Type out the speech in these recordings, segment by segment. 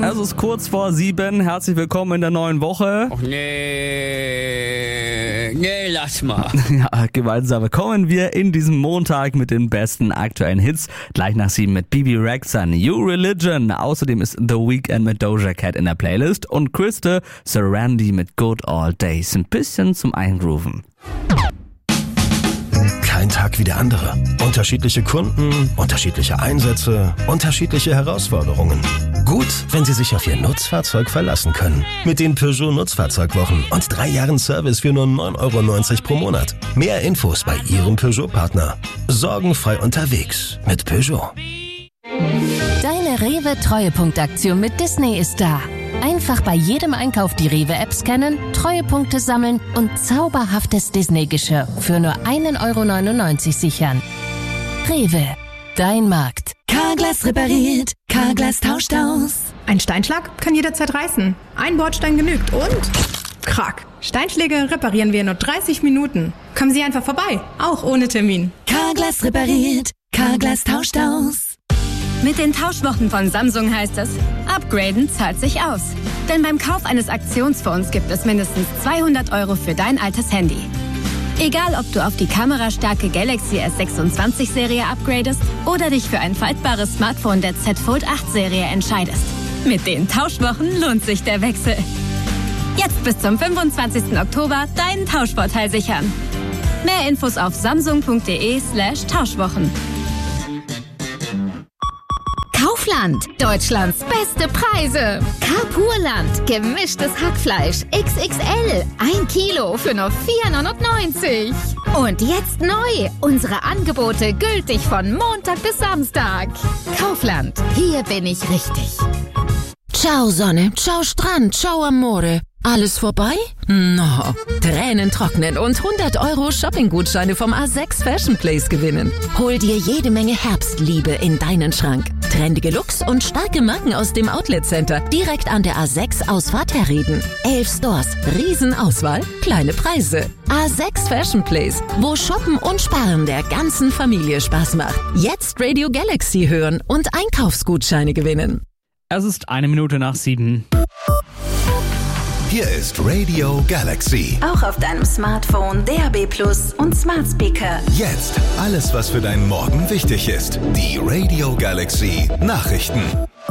Es ist kurz vor 7. Herzlich willkommen in der neuen Woche. Och nee, lass mal. Ja, gemeinsam kommen wir in diesem Montag mit den besten aktuellen Hits. Gleich nach 7 mit Bibi Rexha, New Religion. Außerdem ist The Weeknd mit Doja Cat in der Playlist und Kriste Serenity mit Good All Days. Ein bisschen zum Eingrooven. Kein Tag wie der andere. Unterschiedliche Kunden, unterschiedliche Einsätze, unterschiedliche Herausforderungen. Gut, wenn Sie sich auf Ihr Nutzfahrzeug verlassen können. Mit den Peugeot Nutzfahrzeugwochen und 3 Jahren Service für nur 9,90 € pro Monat. Mehr Infos bei Ihrem Peugeot-Partner. Sorgenfrei unterwegs mit Peugeot. Deine Rewe-Treuepunktaktion mit Disney ist da. Einfach bei jedem Einkauf die Rewe-App scannen, Treuepunkte sammeln und zauberhaftes Disney-Geschirr für nur 1,99 € sichern. Rewe, dein Markt. Carglass repariert, Carglass tauscht aus. Ein Steinschlag kann jederzeit reißen. Ein Bordstein genügt und... Krack. Steinschläge reparieren wir in nur 30 Minuten. Kommen Sie einfach vorbei, auch ohne Termin. Carglass repariert, Carglass tauscht aus. Mit den Tauschwochen von Samsung heißt es, upgraden zahlt sich aus. Denn beim Kauf eines Aktionsphones gibt es mindestens 200 € für dein altes Handy. Egal, ob du auf die kamerastarke Galaxy S26-Serie upgradest oder dich für ein faltbares Smartphone der Z Fold 8-Serie entscheidest. Mit den Tauschwochen lohnt sich der Wechsel. Jetzt bis zum 25. Oktober deinen Tauschvorteil sichern. Mehr Infos auf samsung.de/Tauschwochen. Kaufland, Deutschlands beste Preise. Carpurland, gemischtes Hackfleisch, XXL, 1 Kilo für nur 4,99 €. Und jetzt neu, unsere Angebote gültig von Montag bis Samstag. Kaufland, hier bin ich richtig. Ciao Sonne, ciao Strand, ciao Amore. Alles vorbei? No. Tränen trocknen und 100 € Shoppinggutscheine vom A6 Fashion Place gewinnen. Hol dir jede Menge Herbstliebe in deinen Schrank. Trendige Looks und starke Marken aus dem Outlet Center direkt an der A6 Ausfahrt Herrieden. 11 Stores, Riesenauswahl, kleine Preise. A6 Fashion Place, wo Shoppen und Sparen der ganzen Familie Spaß macht. Jetzt Radio Galaxy hören und Einkaufsgutscheine gewinnen. Es ist 1 Minute nach 7. Hier ist Radio Galaxy. Auch auf deinem Smartphone, DAB+ und Smart Speaker. Jetzt alles, was für deinen Morgen wichtig ist. Die Radio Galaxy Nachrichten.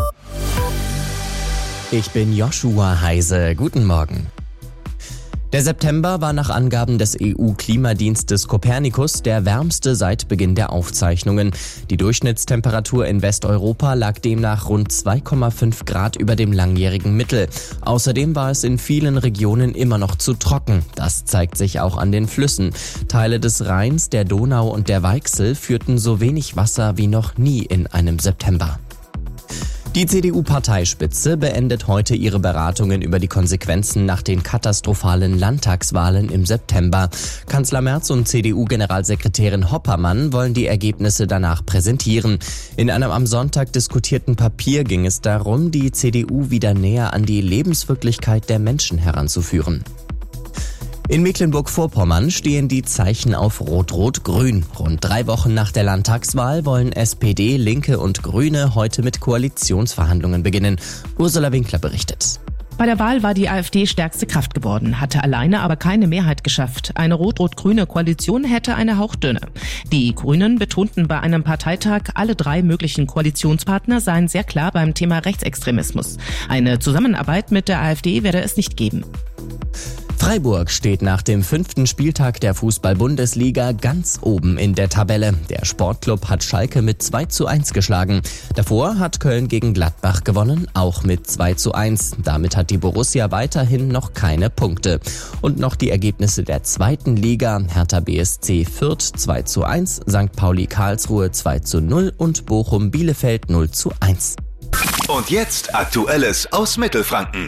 Ich bin Joshua Heise. Guten Morgen. Der September war nach Angaben des EU-Klimadienstes Copernicus der wärmste seit Beginn der Aufzeichnungen. Die Durchschnittstemperatur in Westeuropa lag demnach rund 2,5 Grad über dem langjährigen Mittel. Außerdem war es in vielen Regionen immer noch zu trocken. Das zeigt sich auch an den Flüssen. Teile des Rheins, der Donau und der Weichsel führten so wenig Wasser wie noch nie in einem September. Die CDU-Parteispitze beendet heute ihre Beratungen über die Konsequenzen nach den katastrophalen Landtagswahlen im September. Kanzler Merz und CDU-Generalsekretärin Hoppermann wollen die Ergebnisse danach präsentieren. In einem am Sonntag diskutierten Papier ging es darum, die CDU wieder näher an die Lebenswirklichkeit der Menschen heranzuführen. In Mecklenburg-Vorpommern stehen die Zeichen auf Rot-Rot-Grün. Rund 3 Wochen nach der Landtagswahl wollen SPD, Linke und Grüne heute mit Koalitionsverhandlungen beginnen. Ursula Winkler berichtet. Bei der Wahl war die AfD stärkste Kraft geworden, hatte alleine aber keine Mehrheit geschafft. Eine rot-rot-grüne Koalition hätte eine hauchdünne. Die Grünen betonten bei einem Parteitag, alle 3 möglichen Koalitionspartner seien sehr klar beim Thema Rechtsextremismus. Eine Zusammenarbeit mit der AfD werde es nicht geben. Freiburg steht nach dem 5. Spieltag der Fußball-Bundesliga ganz oben in der Tabelle. Der Sportclub hat Schalke mit 2:1 geschlagen. Davor hat Köln gegen Gladbach gewonnen, auch mit 2:1. Damit hat die Borussia weiterhin noch keine Punkte. Und noch die Ergebnisse der 2. Liga. Hertha BSC Fürth 2:1, St. Pauli Karlsruhe 2:0 und Bochum Bielefeld 0:1. Und jetzt Aktuelles aus Mittelfranken.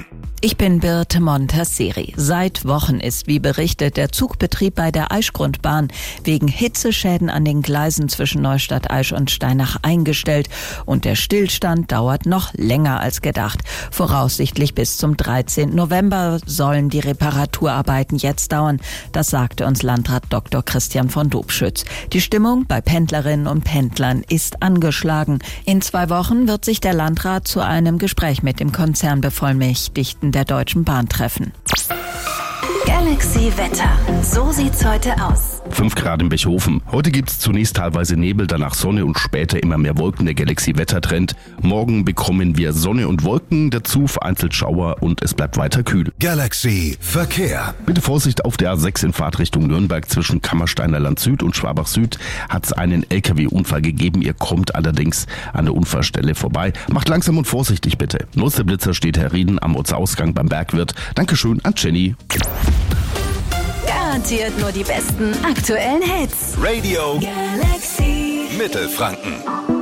Ich bin Birte Montasseri. Seit Wochen ist, wie berichtet, der Zugbetrieb bei der Aischgrundbahn wegen Hitzeschäden an den Gleisen zwischen Neustadt-Aisch und Steinach eingestellt. Und der Stillstand dauert noch länger als gedacht. Voraussichtlich bis zum 13. November sollen die Reparaturarbeiten jetzt dauern. Das sagte uns Landrat Dr. Christian von Dobschütz. Die Stimmung bei Pendlerinnen und Pendlern ist angeschlagen. In 2 Wochen wird sich der Landrat zu einem Gespräch mit dem Konzernbevollmächtigten der Deutschen Bahn treffen. Galaxy Wetter. So sieht's heute aus. 5 Grad in Bechhofen. Heute gibt's zunächst teilweise Nebel, danach Sonne und später immer mehr Wolken. Der Galaxy-Wettertrend. Morgen bekommen wir Sonne und Wolken, dazu vereinzelt Schauer und es bleibt weiter kühl. Galaxy Verkehr. Bitte Vorsicht auf der A6 in Fahrtrichtung Nürnberg zwischen Kammersteiner Land Süd und Schwabach Süd hat's einen LKW-Unfall gegeben. Ihr kommt allerdings an der Unfallstelle vorbei. Macht langsam und vorsichtig bitte. Los der Blitzer steht Herr Rieden am Ortsausgang beim Bergwirt. Dankeschön an Jenny. Garantiert nur die besten aktuellen Hits. Radio Galaxy Mittelfranken.